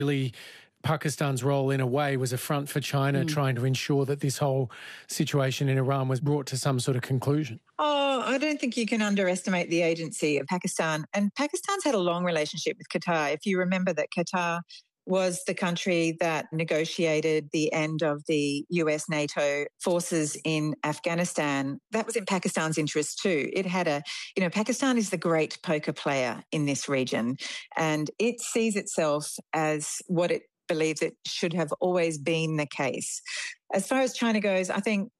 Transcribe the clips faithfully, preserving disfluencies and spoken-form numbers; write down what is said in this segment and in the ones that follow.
really Pakistan's role in a way was a front for China mm. trying to ensure that this whole situation in Iran was brought to some sort of conclusion? Oh, I don't think you can underestimate the agency of Pakistan. And Pakistan's had a long relationship with Qatar. If you remember that Qatar was the country that negotiated the end of the U S NATO forces in Afghanistan. That was in Pakistan's interest too. It had a, you know, Pakistan is the great poker player in this region, and it sees itself as what it believes it should have always been the case. As far as China goes, I think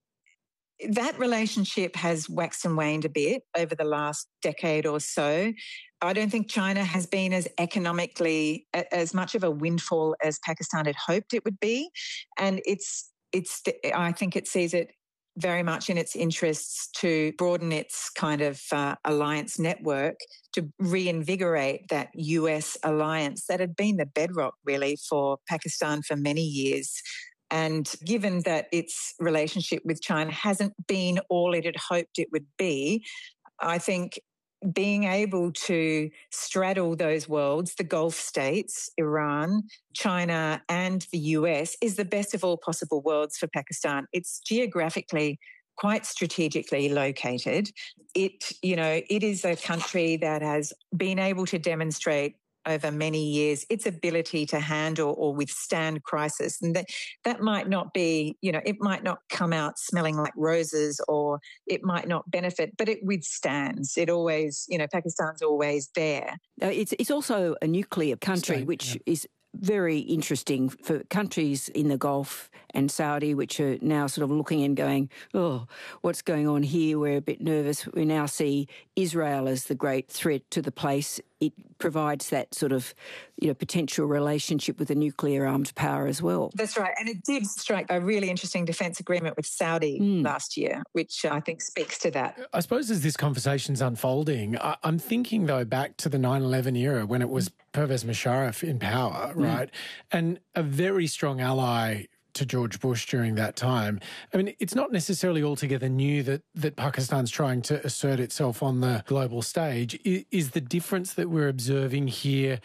that relationship has waxed and waned a bit over the last decade or so. I don't think China has been as economically, as much of a windfall as Pakistan had hoped it would be. And it's, it's, I think it sees it very much in its interests to broaden its kind of uh, alliance network, to reinvigorate that U S alliance that had been the bedrock really for Pakistan for many years. And given that its relationship with China hasn't been all it had hoped it would be, I think being able to straddle those worlds, the Gulf states, Iran, China, and the U S, is the best of all possible worlds for Pakistan. It's geographically quite strategically located. It, you know, it is a country that has been able to demonstrate over many years its ability to handle or withstand crisis. And that, that might not be, you know, it might not come out smelling like roses, or it might not benefit, but it withstands. It always, you know, Pakistan's always there. Uh, it's, it's also a nuclear country, State, which yeah. is very interesting for countries in the Gulf and Saudi, which are now sort of looking and going, oh, what's going on here? We're a bit nervous. We now see Israel as the great threat to the place. It provides that sort of, you know, potential relationship with a nuclear armed power as well. That's right. And it did strike a really interesting defence agreement with Saudi mm. last year, which I think speaks to that. I suppose as this conversation's unfolding, I- I'm thinking, though, back to the nine eleven era when it was Pervez Musharraf in power, right? Mm. And a very strong ally to George Bush during that time. I mean, it's not necessarily altogether new that, that Pakistan's trying to assert itself on the global stage. Is, is the difference that we're observing here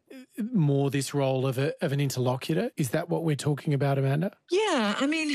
more this role of, a, of an interlocutor? Is that what we're talking about, Amanda? Yeah, I mean,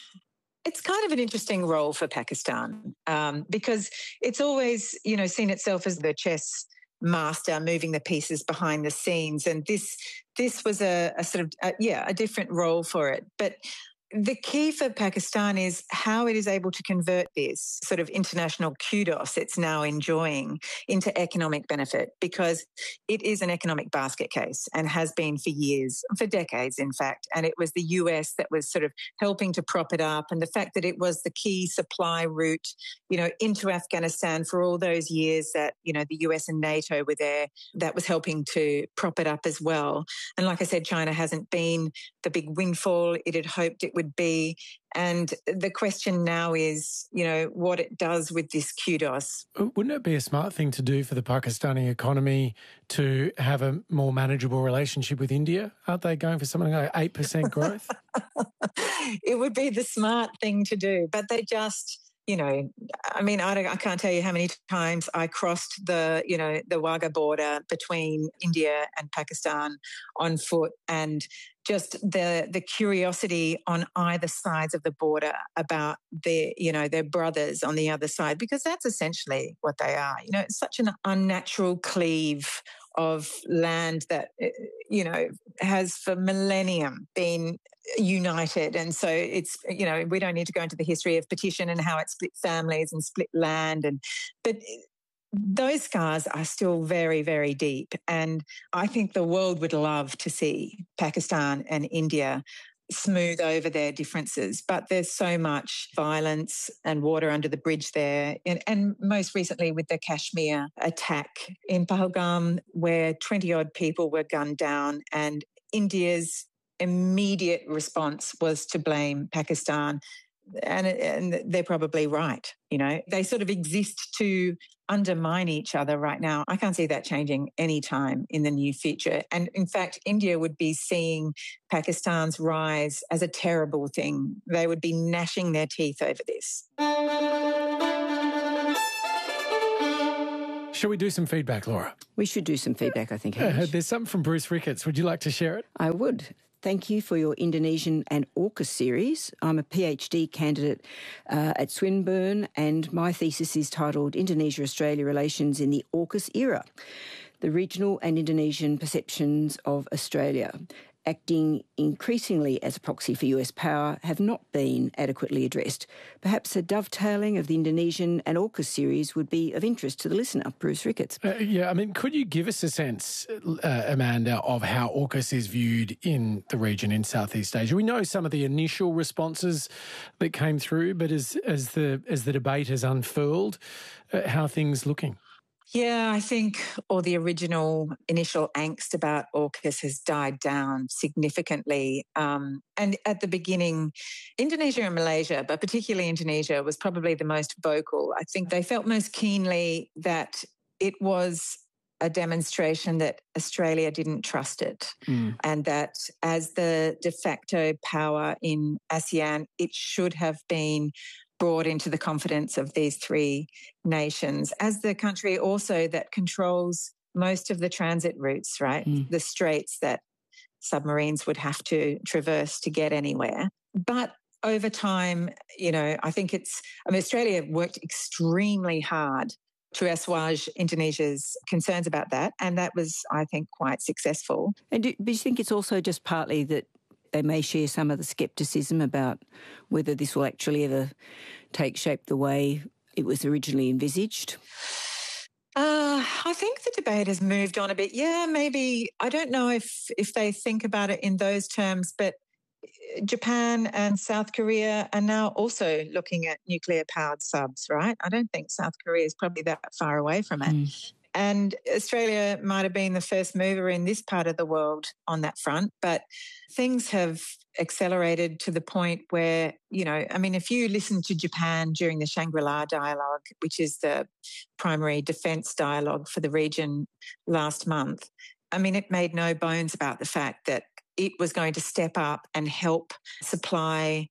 it's kind of an interesting role for Pakistan um, because it's always, you know, seen itself as the chess master moving the pieces behind the scenes. And this this was a, a sort of, a, yeah, a different role for it. But the key for Pakistan is how it is able to convert this sort of international kudos it's now enjoying into economic benefit, because it is an economic basket case and has been for years, for decades, in fact. And it was the U S that was sort of helping to prop it up. And the fact that it was the key supply route, you know, into Afghanistan for all those years that, you know, the U S and NATO were there, that was helping to prop it up as well. And like I said, China hasn't been the big windfall it had hoped it would be. And the question now is, you know, what it does with this kudos. Wouldn't it be a smart thing to do for the Pakistani economy to have a more manageable relationship with India? Aren't they going for something like eight percent growth? It would be the smart thing to do, but they just... You know, I mean, I, don't, I can't tell you how many times I crossed the, you know, the Wagah border between India and Pakistan on foot, and just the the curiosity on either sides of the border about their, you know, their brothers on the other side, because that's essentially what they are. You know, it's such an unnatural cleave of land that, you know, has for millennium been united. And so it's, you know, we don't need to go into the history of partition and how it split families and split land. And but those scars are still very, very deep. And I think the world would love to see Pakistan and India smooth over their differences, but there's so much violence and water under the bridge there. And, and most recently with the Kashmir attack in Pahalgam, where twenty-odd people were gunned down, and India's immediate response was to blame Pakistan. And, and they're probably right. You know, they sort of exist to undermine each other right now. I can't see that changing anytime in the near future. And in fact, India would be seeing Pakistan's rise as a terrible thing. They would be gnashing their teeth over this. Shall we do some feedback, Laura? We should do some feedback, I think. Uh, there's something from Bruce Ricketts. Would you like to share it? I would. Thank you for your Indonesian and AUKUS series. I'm a PhD candidate uh, at Swinburne, and my thesis is titled Indonesia-Australia Relations in the AUKUS Era, the Regional and Indonesian Perceptions of Australia, acting increasingly as a proxy for U S power, have not been adequately addressed. Perhaps a dovetailing of the Indonesian and AUKUS series would be of interest to the listener. Bruce Ricketts. Uh, yeah, I mean, could you give us a sense, uh, Amanda, of how AUKUS is viewed in the region in Southeast Asia? We know some of the initial responses that came through, but as, as, the, as the debate has unfurled, uh, how are things looking? Yeah, I think all the original initial angst about AUKUS has died down significantly. Um, and at the beginning, Indonesia and Malaysia, but particularly Indonesia, was probably the most vocal. I think they felt most keenly that it was a demonstration that Australia didn't trust it, mm. and that as the de facto power in ASEAN, it should have been brought into the confidence of these three nations as the country also that controls most of the transit routes, right? Mm. The straits that submarines would have to traverse to get anywhere. But over time, you know, I think it's, I mean, Australia worked extremely hard to assuage Indonesia's concerns about that. And that was, I think, quite successful. And do, do you think it's also just partly that they may share some of the scepticism about whether this will actually ever take shape the way it was originally envisaged? Uh, I think the debate has moved on a bit. Yeah, maybe. I don't know if, if they think about it in those terms, but Japan and South Korea are now also looking at nuclear-powered subs, right? I don't think South Korea is probably that far away from it. Mm. And Australia might have been the first mover in this part of the world on that front, but things have accelerated to the point where, you know, I mean, if you listen to Japan during the Shangri-La dialogue, which is the primary defence dialogue for the region last month, I mean, it made no bones about the fact that it was going to step up and help supply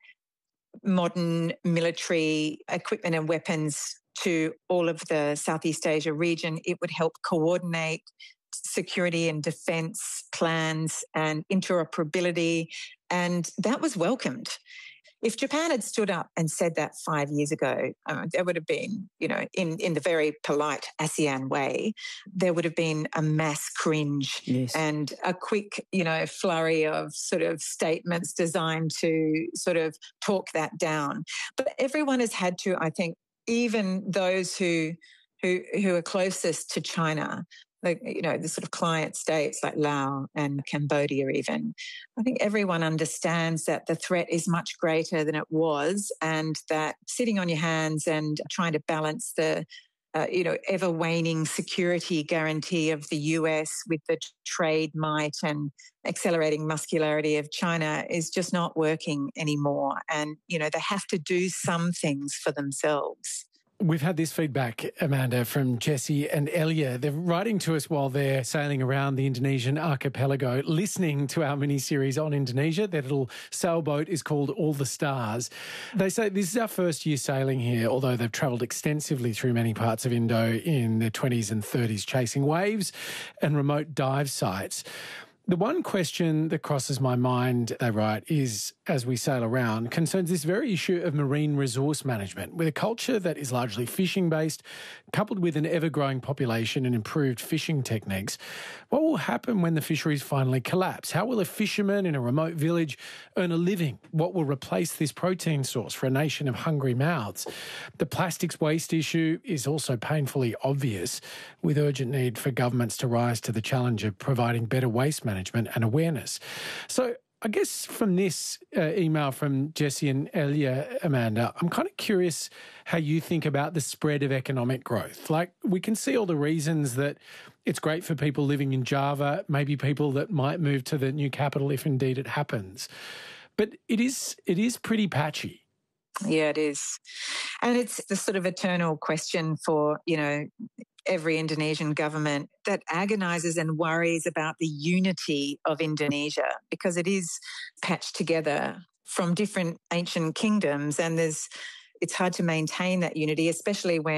modern military equipment and weapons to all of the Southeast Asia region. It would help coordinate security and defence plans and interoperability, and that was welcomed. If Japan had stood up and said that five years ago, uh, there would have been, you know, in, in the very polite ASEAN way, there would have been a mass cringe yes. and a quick, you know, flurry of sort of statements designed to sort of talk that down. But everyone has had to, I think, even those who who who are closest to China, like, you know, the sort of client states like Laos and Cambodia even, I think everyone understands that the threat is much greater than it was, and that sitting on your hands and trying to balance the, uh, you know, ever-waning security guarantee of the U S with the trade might and accelerating muscularity of China is just not working anymore. And, you know, they have to do some things for themselves. We've had this feedback, Amanda, from Jesse and Elia. They're writing to us while they're sailing around the Indonesian archipelago, listening to our mini-series on Indonesia. Their little sailboat is called All the Stars. They say this is our first year sailing here, although they've travelled extensively through many parts of Indo in their twenties and thirties, chasing waves and remote dive sites. The one question that crosses my mind, they write, is, as we sail around, concerns this very issue of marine resource management. With a culture that is largely fishing-based, coupled with an ever-growing population and improved fishing techniques, what will happen when the fisheries finally collapse? How will a fisherman in a remote village earn a living? What will replace this protein source for a nation of hungry mouths? The plastics waste issue is also painfully obvious, with urgent need for governments to rise to the challenge of providing better waste management management and awareness. So I guess from this uh, email from Jesse and Elia, Amanda, I'm kind of curious how you think about the spread of economic growth. Like, we can see all the reasons that it's great for people living in Java, maybe people that might move to the new capital if indeed it happens. But it is it is pretty patchy. Yeah, it is. And it's the sort of eternal question for, you know, every Indonesian government that agonises and worries about the unity of Indonesia, because it is patched together from different ancient kingdoms, and there's it's hard to maintain that unity, especially when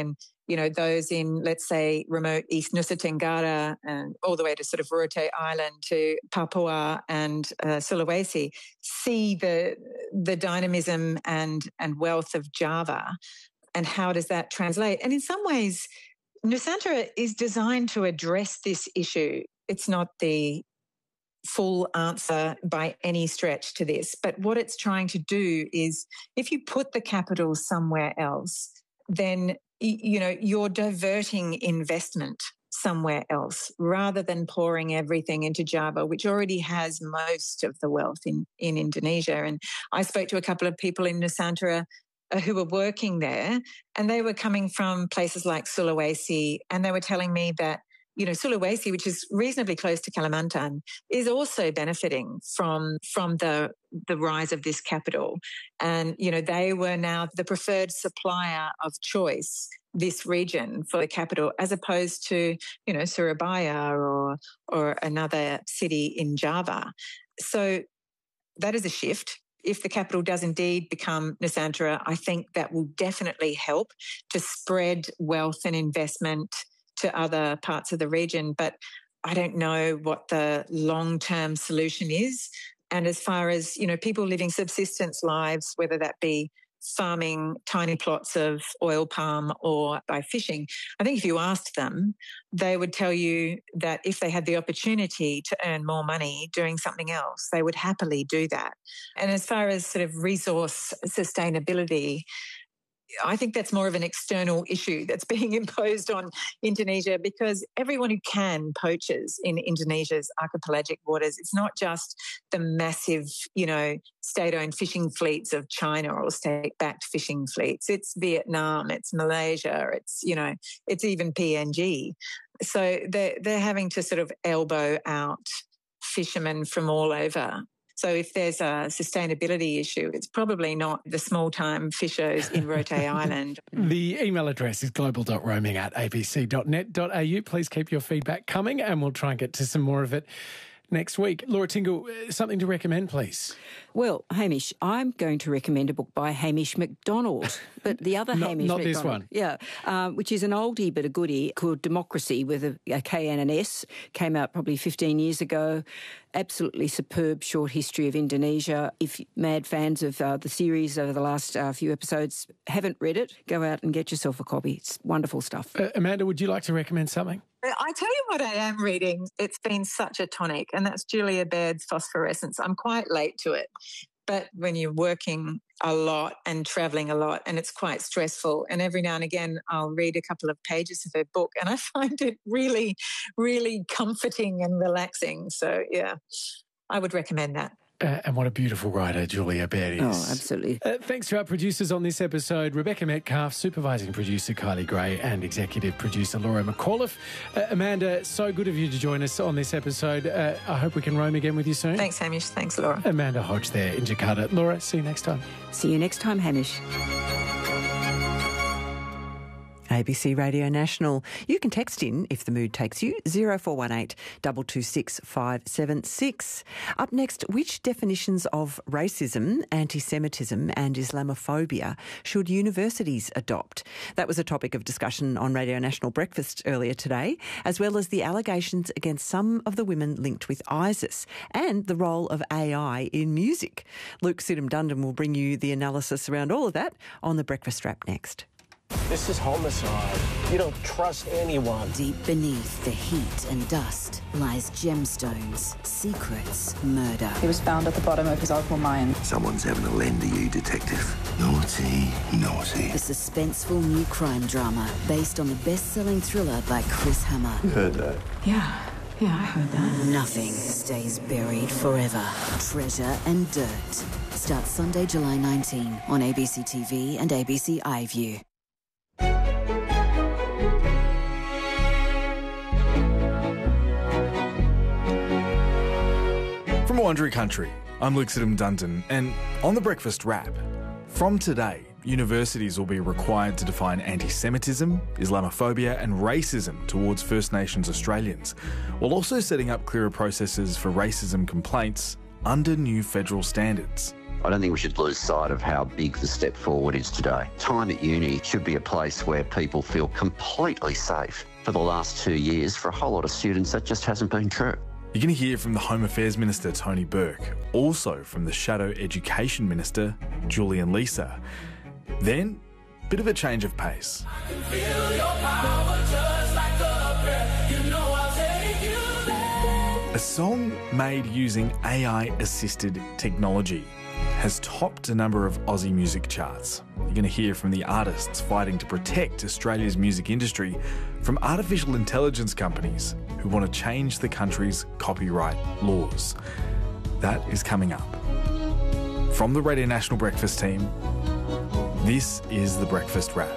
you know, those in, let's say, remote East Nusa Tenggara and all the way to sort of Rote Island to Papua and uh, Sulawesi see the the dynamism and and wealth of Java, and how does that translate? And in some ways, Nusantara is designed to address this issue. It's not the full answer by any stretch to this, but what it's trying to do is, if you put the capital somewhere else, then you know, you're diverting investment somewhere else rather than pouring everything into Java, which already has most of the wealth in, in Indonesia. And I spoke to a couple of people in Nusantara uh, who were working there, and they were coming from places like Sulawesi, and they were telling me that, you know, Sulawesi, which is reasonably close to Kalimantan, is also benefiting from from the the rise of this capital. And, you know, they were now the preferred supplier of choice, this region, for the capital, as opposed to, you know, Surabaya or or another city in Java. So that is a shift. If the capital does indeed become Nusantara, I think that will definitely help to spread wealth and investment to other parts of the region. But I don't know what the long-term solution is. And as far as, you know, people living subsistence lives, whether that be farming tiny plots of oil palm or by fishing, I think if you asked them, they would tell you that if they had the opportunity to earn more money doing something else, they would happily do that. And as far as sort of resource sustainability, I think that's more of an external issue that's being imposed on Indonesia, because everyone who can poaches in Indonesia's archipelagic waters. It's not just the massive, you know, state-owned fishing fleets of China or state-backed fishing fleets. It's Vietnam, it's Malaysia, it's, you know, it's even P N G. So they're, they're having to sort of elbow out fishermen from all over. So if there's a sustainability issue, it's probably not the small-time fishers in Rote Island. The email address is global dot roaming at a b c dot net dot a u. Please keep your feedback coming, and we'll try and get to some more of it next week. Laura Tingle, something to recommend, please? Well, Hamish, I'm going to recommend a book by Hamish MacDonald, but the other not, Hamish not MacDonald. Not this one. Yeah, um, which is an oldie but a goodie called Democracy with a, a K and an S. Came out probably fifteen years ago. Absolutely superb short history of Indonesia. If mad fans of uh, the series over the last uh, few episodes haven't read it, go out and get yourself a copy. It's wonderful stuff. Uh, Amanda, would you like to recommend something? I tell you what I am reading. It's been such a tonic, and that's Julia Baird's Phosphorescence. I'm quite late to it, but when you're working a lot and travelling a lot, and it's quite stressful, and every now and again I'll read a couple of pages of her book, and I find it really, really comforting and relaxing. So, yeah, I would recommend that. Uh, and what a beautiful writer Julia Baird is. Oh, absolutely. Uh, thanks to our producers on this episode, Rebecca Metcalf, supervising producer Kylie Gray, and executive producer Laura McAuliffe. Uh, Amanda, so good of you to join us on this episode. Uh, I hope we can roam again with you soon. Thanks, Hamish. Thanks, Laura. Amanda Hodge there in Jakarta. Laura, see you next time. See you next time, Hamish. A B C Radio National. You can text in if the mood takes you, zero four one eight, two two six, five seven six. Up next, which definitions of racism, anti-Semitism and Islamophobia should universities adopt? That was a topic of discussion on Radio National Breakfast earlier today, as well as the allegations against some of the women linked with ISIS and the role of A I in music. Luke Sidham-Dundon will bring you the analysis around all of that on the Breakfast Wrap next. This is homicide. You don't trust anyone. Deep beneath the heat and dust lies gemstones, secrets, murder. He was found at the bottom of his opal mine. Someone's having a lend to you, detective. Naughty, naughty. The suspenseful new crime drama based on the best-selling thriller by Chris Hammer. You heard that? Yeah. Yeah, I heard that. Nothing stays buried forever. Treasure and Dirt. Starts Sunday, July nineteenth on A B C T V and A B C iView. From Wandering Country, I'm Luke Sidham-Dundon, and on the Breakfast Wrap, from today, universities will be required to define anti-Semitism, Islamophobia and racism towards First Nations Australians, while also setting up clearer processes for racism complaints under new federal standards. I don't think we should lose sight of how big the step forward is today. Time at uni should be a place where people feel completely safe. For the last two years, for a whole lot of students, that just hasn't been true. You're going to hear from the Home Affairs Minister, Tony Burke, also from the Shadow Education Minister, Julian Leeser. Then, bit of a change of pace. I can feel your power just like a prayer. You know I'll take you there. A song made using A I-assisted technology has topped a number of Aussie music charts. You're going to hear from the artists fighting to protect Australia's music industry from artificial intelligence companies who want to change the country's copyright laws. That is coming up. From the Radio National Breakfast team, this is The Breakfast Wrap.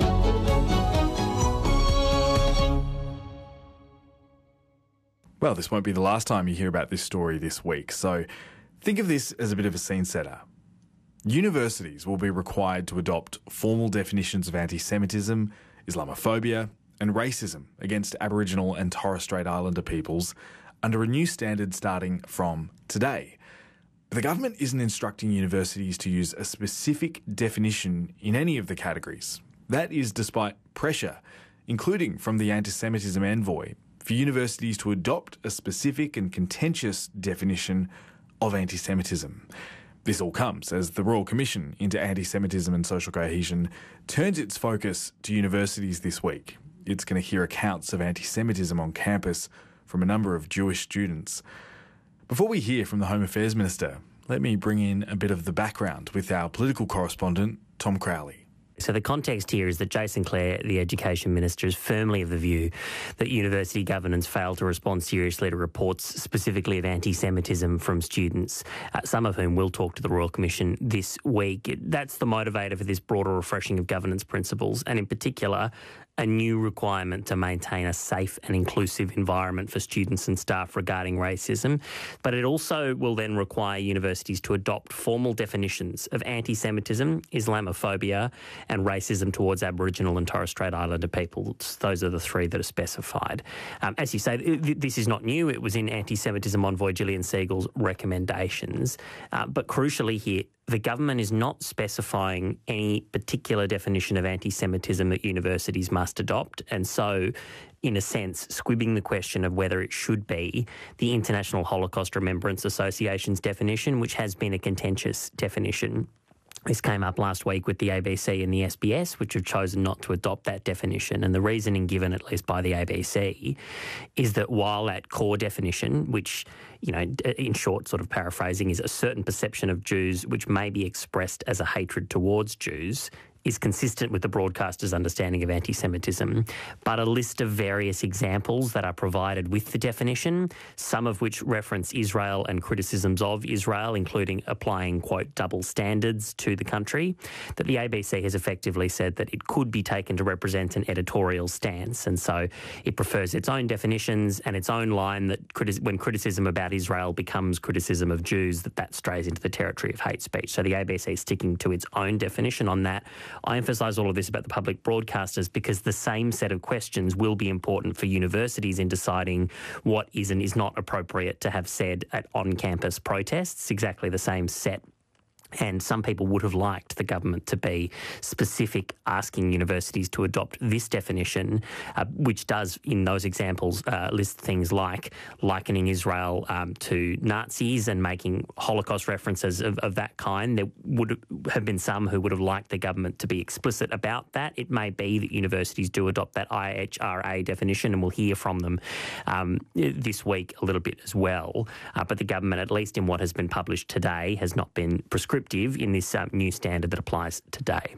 Well, this won't be the last time you hear about this story this week, so think of this as a bit of a scene setter. Universities will be required to adopt formal definitions of anti-Semitism, Islamophobia and racism against Aboriginal and Torres Strait Islander peoples under a new standard starting from today. The government isn't instructing universities to use a specific definition in any of the categories. That is despite pressure, including from the anti-Semitism envoy, for universities to adopt a specific and contentious definition of anti-Semitism. This all comes as the Royal Commission into Anti-Semitism and Social Cohesion turns its focus to universities this week. It's going to hear accounts of anti-Semitism on campus from a number of Jewish students. Before we hear from the Home Affairs Minister, let me bring in a bit of the background with our political correspondent, Tom Crowley. So the context here is that Jason Clare, the Education Minister, is firmly of the view that university governance failed to respond seriously to reports specifically of anti-Semitism from students, uh, some of whom will talk to the Royal Commission this week. That's the motivator for this broader refreshing of governance principles, and in particular, a new requirement to maintain a safe and inclusive environment for students and staff regarding racism. But it also will then require universities to adopt formal definitions of anti-Semitism, Islamophobia and racism towards Aboriginal and Torres Strait Islander peoples. Those are the three that are specified. Um, as you say, this is not new. It was in Anti-Semitism Envoy Gillian Siegel's recommendations. Uh, but crucially here, the government is not specifying any particular definition of anti-Semitism that universities must adopt, and so, in a sense, squibbing the question of whether it should be the International Holocaust Remembrance Association's definition, which has been a contentious definition. This came up last week with the A B C and the S B S, which have chosen not to adopt that definition. And the reasoning given, at least by the A B C, is that while that core definition, which, you know, in short, sort of paraphrasing, is a certain perception of Jews which may be expressed as a hatred towards Jews, is consistent with the broadcaster's understanding of anti-Semitism, but a list of various examples that are provided with the definition, some of which reference Israel and criticisms of Israel, including applying, quote, double standards to the country, that the A B C has effectively said that it could be taken to represent an editorial stance. And so it prefers its own definitions and its own line that criti- when criticism about Israel becomes criticism of Jews, that that strays into the territory of hate speech. So the A B C is sticking to its own definition on that. I emphasise all of this about the public broadcasters because the same set of questions will be important for universities in deciding what is and is not appropriate to have said at on-campus protests, exactly the same set. And some people would have liked the government to be specific, asking universities to adopt this definition, uh, which does, in those examples, uh, list things like likening Israel um, to Nazis and making Holocaust references of, of that kind. There would have been some who would have liked the government to be explicit about that. It may be that universities do adopt that I H R A definition, and we'll hear from them um, this week a little bit as well. Uh, but the government, at least in what has been published today, has not been prescriptive in this um, new standard that applies today.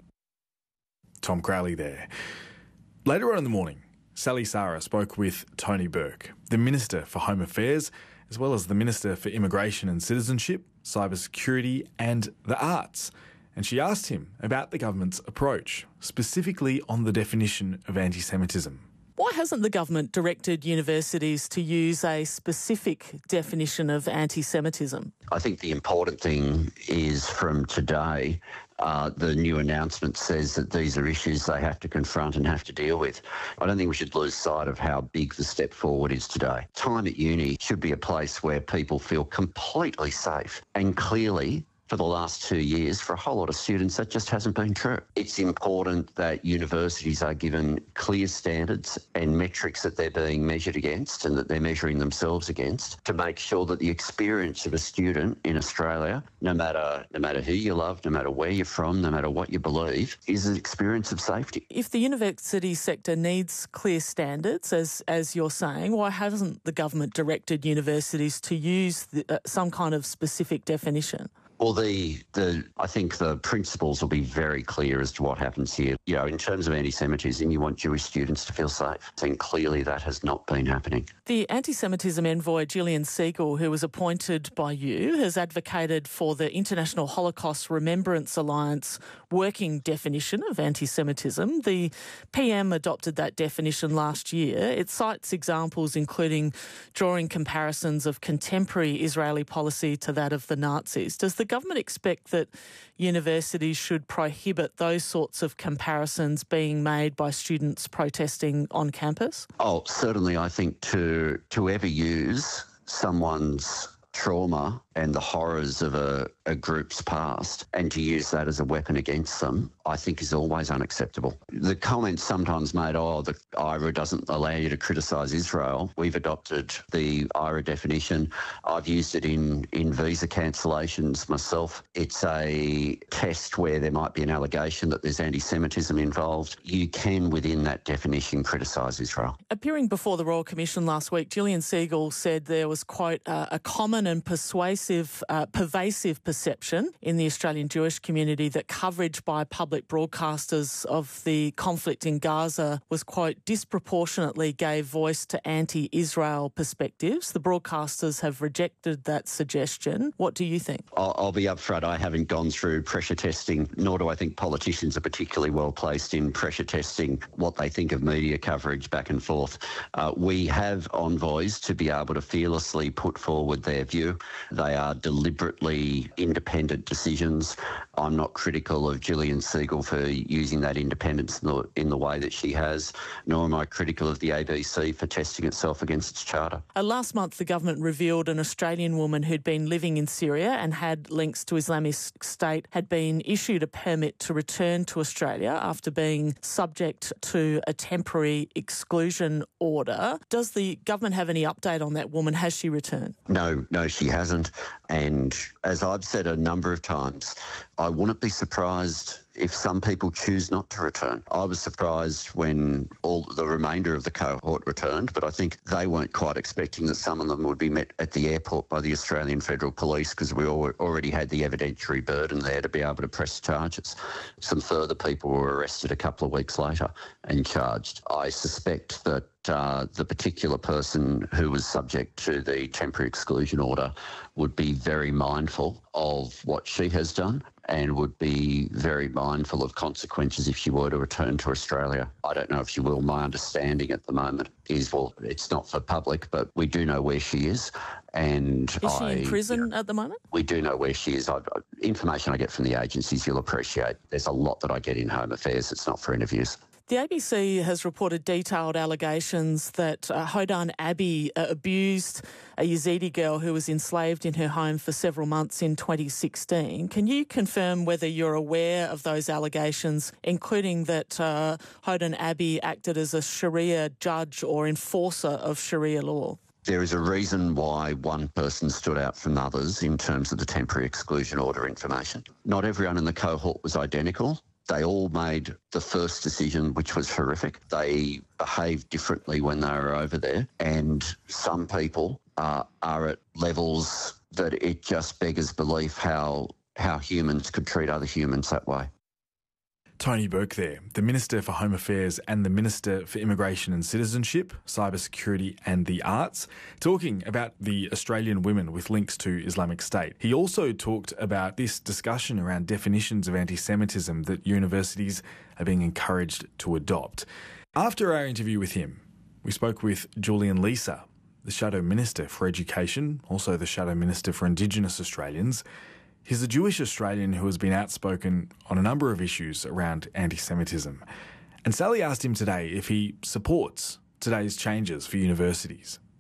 Tom Crowley there. Later on in the morning, Sally Sara spoke with Tony Burke, the Minister for Home Affairs, as well as the Minister for Immigration and Citizenship, Cybersecurity and the Arts. And she asked him about the government's approach, specifically on the definition of anti-Semitism. Why hasn't the government directed universities to use a specific definition of anti-Semitism? I think the important thing is from today, uh, the new announcement says that these are issues they have to confront and have to deal with. I don't think we should lose sight of how big the step forward is today. Time at uni should be a place where people feel completely safe and clearly for the last two years, for a whole lot of students, that just hasn't been true. It's important that universities are given clear standards and metrics that they're being measured against and that they're measuring themselves against to make sure that the experience of a student in Australia, no matter no matter who you love, no matter where you're from, no matter what you believe, is an experience of safety. If the university sector needs clear standards, as as you're saying, why hasn't the government directed universities to use the, uh, some kind of specific definition? Well, the, the I think the principles will be very clear as to what happens here. You know, in terms of anti-Semitism, you want Jewish students to feel safe. And clearly that has not been happening. The anti-Semitism envoy, Gillian Siegel, who was appointed by you, has advocated for the International Holocaust Remembrance Alliance working definition of anti-Semitism. The P M adopted that definition last year. It cites examples including drawing comparisons of contemporary Israeli policy to that of the Nazis. Does the government expect that universities should prohibit those sorts of comparisons being made by students protesting on campus? Oh, certainly. I think to to ever use someone's trauma and the horrors of a, a group's past and to use that as a weapon against them, I think is always unacceptable. The comments sometimes made, oh, the I R A doesn't allow you to criticise Israel. We've adopted the I R A definition. I've used it in, in visa cancellations myself. It's a test where there might be an allegation that there's anti-Semitism involved. You can, within that definition, criticise Israel. Appearing before the Royal Commission last week, Gillian Siegel said there was, quote, uh, a common and persuasive, uh, pervasive perception in the Australian Jewish community that coverage by public broadcasters of the conflict in Gaza was, quote, disproportionately gave voice to anti-Israel perspectives. The broadcasters have rejected that suggestion. What do you think? I'll, I'll be upfront. I haven't gone through pressure testing, nor do I think politicians are particularly well placed in pressure testing what they think of media coverage back and forth. Uh, we have envoys to be able to fearlessly put forward their view. They are deliberately independent decisions. I'm not critical of Gillian Siegel for using that independence in the, in the way that she has, nor am I critical of the A B C for testing itself against its charter. Uh, last month, the government revealed an Australian woman who'd been living in Syria and had links to Islamic State had been issued a permit to return to Australia after being subject to a temporary exclusion order. Does the government have any update on that woman? Has she returned? No, no, she hasn't. And as I've said a number of times, I wouldn't be surprised if some people choose not to return. I was surprised when all the remainder of the cohort returned, but I think they weren't quite expecting that some of them would be met at the airport by the Australian Federal Police because we already had the evidentiary burden there to be able to press charges. Some further people were arrested a couple of weeks later and charged. I suspect that Uh, the particular person who was subject to the temporary exclusion order would be very mindful of what she has done and would be very mindful of consequences if she were to return to Australia. I don't know if she will. My understanding at the moment is, well, it's not for public, but we do know where she is. And is she I, in prison you know, at the moment? We do know where she is. I, information I get from the agencies, you'll appreciate. There's a lot that I get in Home Affairs. It's not for interviews. The A B C has reported detailed allegations that uh, Hodan Abbey uh, abused a Yazidi girl who was enslaved in her home for several months in twenty sixteen. Can you confirm whether you're aware of those allegations, including that uh, Hodan Abbey acted as a Sharia judge or enforcer of Sharia law? There is a reason why one person stood out from others in terms of the temporary exclusion order information. Not everyone in the cohort was identical. They all made the first decision, which was horrific. They behaved differently when they were over there. And some people uh, are at levels that it just beggars belief how how humans could treat other humans that way. Tony Burke there, the Minister for Home Affairs and the Minister for Immigration and Citizenship, Cybersecurity and the Arts, talking about the Australian women with links to Islamic State. He also talked about this discussion around definitions of anti-Semitism that universities are being encouraged to adopt. After our interview with him, we spoke with Julian Leeser, the Shadow Minister for Education, also the Shadow Minister for Indigenous Australians. He's a Jewish Australian who has been outspoken on a number of issues around anti-Semitism. And Sally asked him today if he supports today's changes for universities.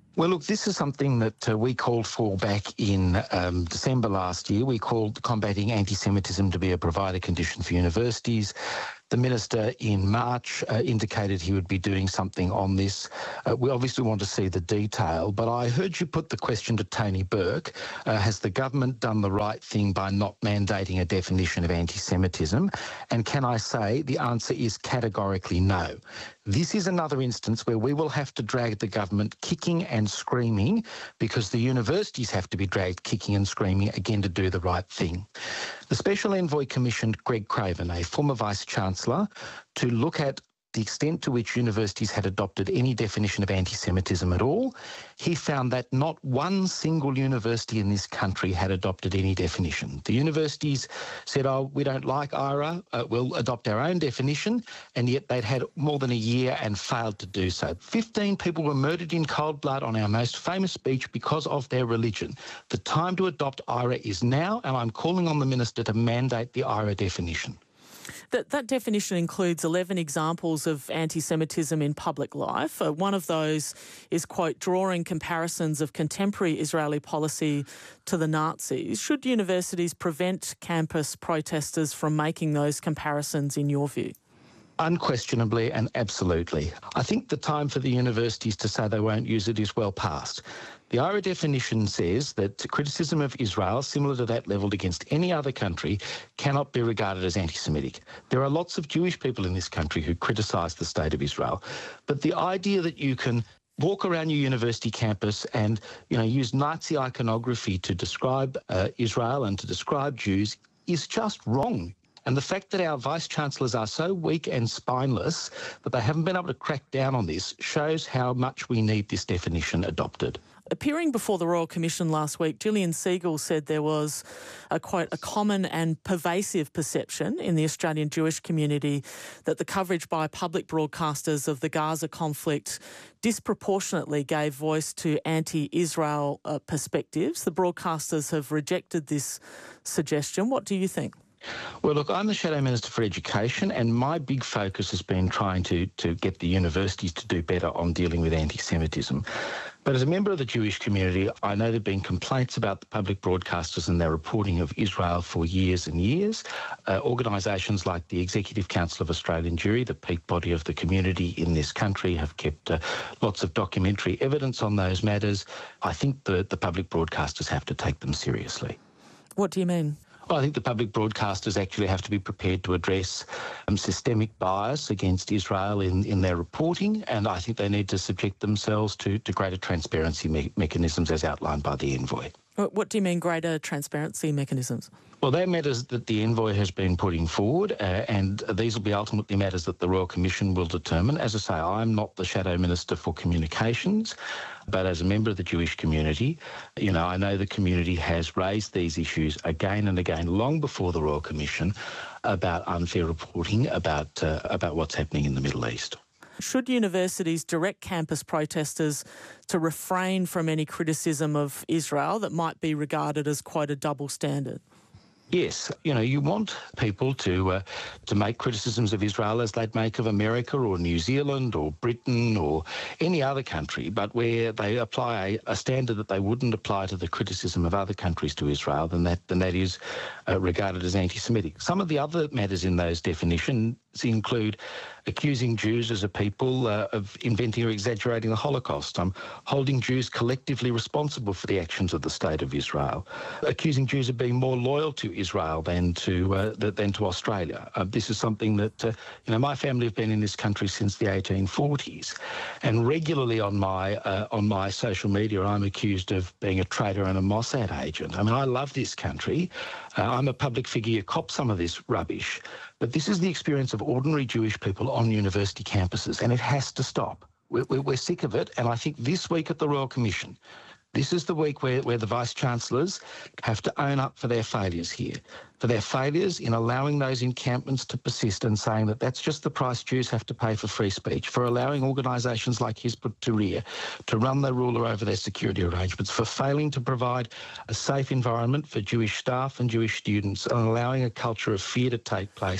Well, look, this is something that uh, we called for back in um, December last year. We called combating anti-Semitism to be a provider condition for universities. The Minister in March uh, indicated he would be doing something on this. Uh, we obviously want to see the detail, but I heard you put the question to Tony Burke, uh, has the government done the right thing by not mandating a definition of anti-Semitism? And can I say the answer is categorically no. This is another instance where we will have to drag the government kicking and screaming because the universities have to be dragged kicking and screaming again to do the right thing. The Special Envoy commissioned Greg Craven, a former Vice-Chancellor, to look at the extent to which universities had adopted any definition of anti-Semitism at all. He found that not one single university in this country had adopted any definition. The universities said, oh, we don't like I R A, uh, we'll adopt our own definition, and yet they'd had more than a year and failed to do so. Fifteen people were murdered in cold blood on our most famous beach because of their religion. The time to adopt I R A is now, and I'm calling on the Minister to mandate the I R A definition. That, that definition includes eleven examples of anti-Semitism in public life. Uh, one of those is, quote, drawing comparisons of contemporary Israeli policy to the Nazis. Should universities prevent campus protesters from making those comparisons, in your view? Unquestionably and absolutely. I think the time for the universities to say they won't use it is well past. The I R A definition says that criticism of Israel, similar to that levelled against any other country, cannot be regarded as anti-Semitic. There are lots of Jewish people in this country who criticise the state of Israel. But the idea that you can walk around your university campus and, you know, use Nazi iconography to describe uh, Israel and to describe Jews is just wrong. And the fact that our Vice-Chancellors are so weak and spineless that they haven't been able to crack down on this shows how much we need this definition adopted. Appearing before the Royal Commission last week, Gillian Segal said there was a, quote, a common and pervasive perception in the Australian Jewish community that the coverage by public broadcasters of the Gaza conflict disproportionately gave voice to anti-Israel uh, perspectives. The broadcasters have rejected this suggestion. What do you think? Well, look, I'm the Shadow Minister for Education, and my big focus has been trying to, to get the universities to do better on dealing with anti-Semitism. But as a member of the Jewish community, I know there have been complaints about the public broadcasters and their reporting of Israel for years and years. Uh, organisations like the Executive Council of Australian Jewry, the peak body of the community in this country, have kept uh, lots of documentary evidence on those matters. I think the, the public broadcasters have to take them seriously. What do you mean? Well, I think the public broadcasters actually have to be prepared to address um, systemic bias against Israel in, in their reporting, and I think they need to subject themselves to, to greater transparency me- mechanisms as outlined by the envoy. What do you mean greater transparency mechanisms? Well, they're matters that the envoy has been putting forward, uh, and these will be ultimately matters that the Royal Commission will determine. As I say, I'm not the Shadow Minister for Communications, but as a member of the Jewish community, you know, I know the community has raised these issues again and again, long before the Royal Commission, about unfair reporting about uh, about what's happening in the Middle East. Should universities direct campus protesters to refrain from any criticism of Israel that might be regarded as, quote, a double standard? Yes, you know, you want people to uh, to make criticisms of Israel as they'd make of America or New Zealand or Britain or any other country, but where they apply a, a standard that they wouldn't apply to the criticism of other countries to Israel, then that then that is uh, regarded as anti-Semitic. Some of the other matters in those definitions include accusing Jews as a people uh, of inventing or exaggerating the Holocaust, um, holding Jews collectively responsible for the actions of the State of Israel, accusing Jews of being more loyal to Israel than to uh, than to Australia. Uh, this is something that, uh, you know, my family have been in this country since the eighteen forties, and regularly on my uh, on my social media I'm accused of being a traitor and a Mossad agent. I mean, I love this country. Uh, I'm a public figure. You cop some of this rubbish. But this is the experience of ordinary Jewish people on university campuses, and it has to stop. We're, we're sick of it, and I think this week at the Royal Commission, this is the week where, where the Vice-Chancellors have to own up for their failures here, for their failures in allowing those encampments to persist and saying that that's just the price Jews have to pay for free speech, for allowing organisations like Hizb ut-Tahrir to run their ruler over their security arrangements, for failing to provide a safe environment for Jewish staff and Jewish students, and allowing a culture of fear to take place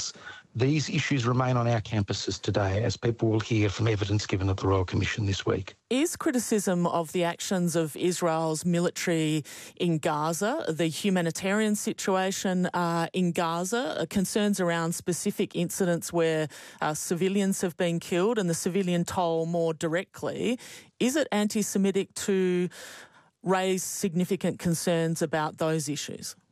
these issues remain on our campuses today, as people will hear from evidence given at the Royal Commission this week. Is criticism of the actions of Israel's military in Gaza, the humanitarian situation uh, in Gaza, uh, concerns around specific incidents where uh, civilians have been killed and the civilian toll more directly, is it anti-Semitic to raise significant concerns about those issues?